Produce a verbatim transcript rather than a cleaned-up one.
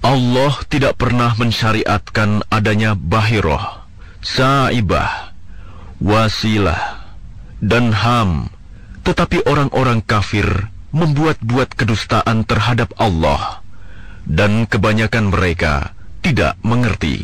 Allah tidak pernah mensyariatkan adanya bahiroh, sa'ibah, wasilah, dan ham, tetapi orang-orang kafir membuat-buat kedustaan terhadap Allah, dan kebanyakan mereka tidak mengerti.